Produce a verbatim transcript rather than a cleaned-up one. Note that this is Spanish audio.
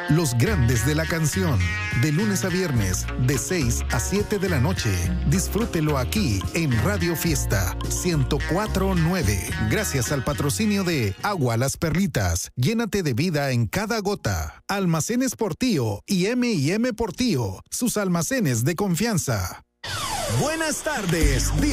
Los grandes de la canción, de lunes a viernes, de seis a siete de la noche. Disfrútelo aquí en Radio Fiesta ciento cuatro punto nueve. Gracias al patrocinio de Agua Las Perlitas. Llénate de vida en cada gota. Almacenes Portillo y eme y eme Portillo, sus almacenes de confianza. Buenas tardes.